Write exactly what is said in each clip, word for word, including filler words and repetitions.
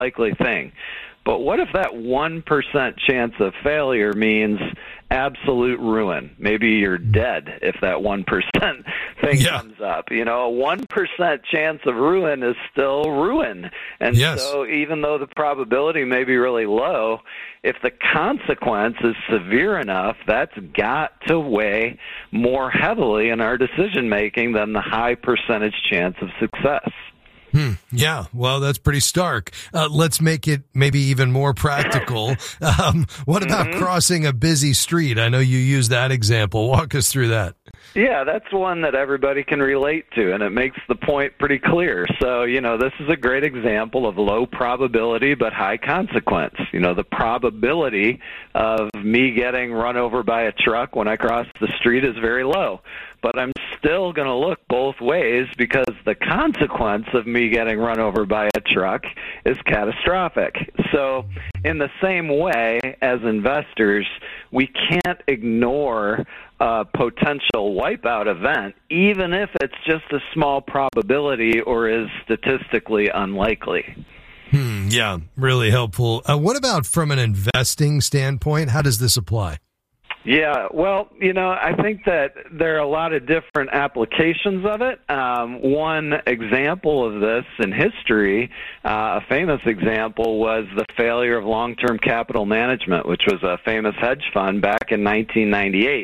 likely thing. But what if that one percent chance of failure means absolute ruin? Maybe you're dead if that one percent thing yeah. comes up. You know, a one percent chance of ruin is still ruin. And yes. so even though the probability may be really low, if the consequence is severe enough, that's got to weigh more heavily in our decision-making than the high percentage chance of success. Hmm. Yeah, well, that's pretty stark. Uh, let's make it maybe even more practical. Um, what about mm-hmm. crossing a busy street? I know you use that example. Walk us through that. Yeah, that's one that everybody can relate to, and it makes the point pretty clear. So, you know, this is a great example of low probability but high consequence. You know, the probability of me getting run over by a truck when I cross the street is very low. But I'm still going to look both ways because the consequence of me getting run over by a truck is catastrophic. So in the same way, as investors, we can't ignore a potential wipeout event, even if it's just a small probability or is statistically unlikely. Hmm, yeah, really helpful. Uh, what about from an investing standpoint? How does this apply? Yeah, well, you know, I think that there are a lot of different applications of it. Um, one example of this in history, uh, a famous example, was the failure of long-term capital management, which was a famous hedge fund back in nineteen ninety-eight.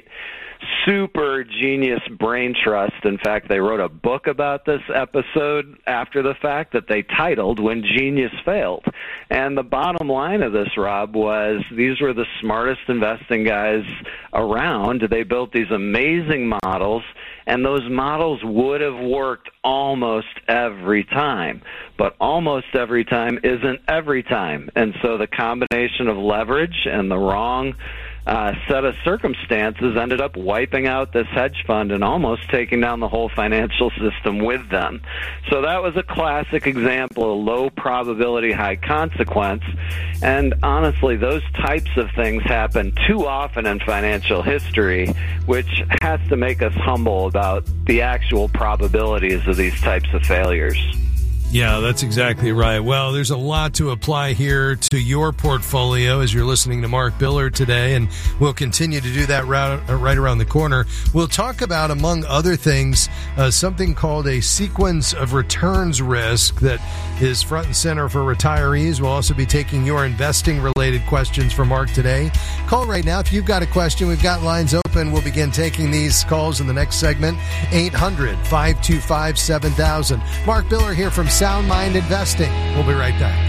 Super genius brain trust. In fact, they wrote a book about this episode after the fact that they titled When Genius Failed. And the bottom line of this, Rob, was these were the smartest investing guys around. They built these amazing models, and those models would have worked almost every time. But almost every time isn't every time. And so the combination of leverage and the wrong Uh, set of circumstances ended up wiping out this hedge fund and almost taking down the whole financial system with them. So that was a classic example of low probability, high consequence. And honestly, those types of things happen too often in financial history, which has to make us humble about the actual probabilities of these types of failures. Yeah, that's exactly right. Well, there's a lot to apply here to your portfolio as you're listening to Mark Biller today, and we'll continue to do that right, right around the corner. We'll talk about, among other things, uh, something called a sequence of returns risk that is front and center for retirees. We'll also be taking your investing-related questions for Mark today. Call right now if you've got a question. We've got lines open. We'll begin taking these calls in the next segment. eight hundred, five two five, seven thousand. Mark Biller here from Sound Mind Investing. We'll be right back.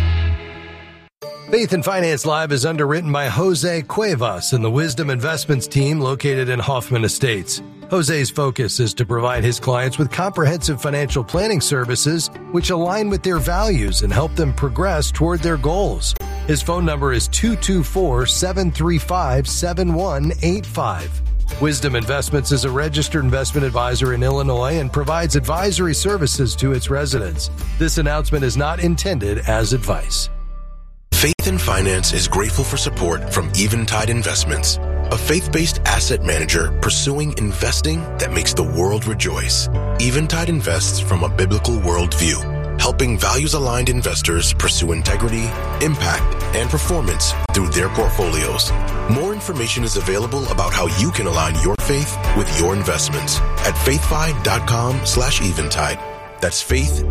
Faith and Finance Live is underwritten by Jose Cuevas and the Wisdom Investments team located in Hoffman Estates. Jose's focus is to provide his clients with comprehensive financial planning services which align with their values and help them progress toward their goals. His phone number is two two four, seven three five, seven one eight five. Wisdom Investments is a registered investment advisor in Illinois and provides advisory services to its residents. This announcement is not intended as advice. Faith and Finance is grateful for support from Eventide Investments, a faith-based asset manager pursuing investing that makes the world rejoice. Eventide invests from a biblical worldview, helping values-aligned investors pursue integrity, impact, and performance through their portfolios. More information is available about how you can align your faith with your investments at faithfi.com slash eventide. That's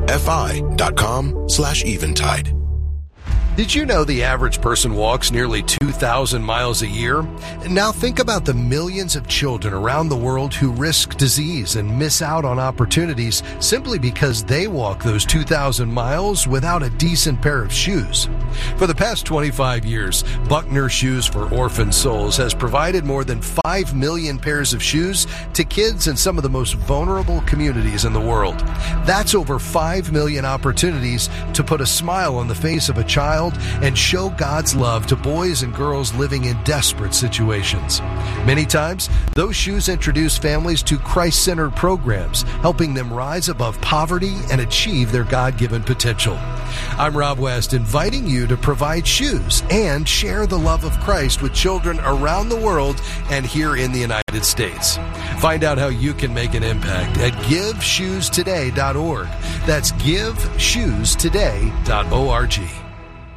faithfi.com slash eventide. Did you know the average person walks nearly two thousand miles a year? Now think about the millions of children around the world who risk disease and miss out on opportunities simply because they walk those two thousand miles without a decent pair of shoes. For the past twenty-five years, Buckner Shoes for Orphan Souls has provided more than five million pairs of shoes to kids in some of the most vulnerable communities in the world. That's over five million opportunities to put a smile on the face of a child and show God's love to boys and girls living in desperate situations. Many times, those shoes introduce families to Christ-centered programs, helping them rise above poverty and achieve their God-given potential. I'm Rob West, inviting you to provide shoes and share the love of Christ with children around the world and here in the United States. Find out how you can make an impact at give shoes today dot org. That's give shoes today dot org.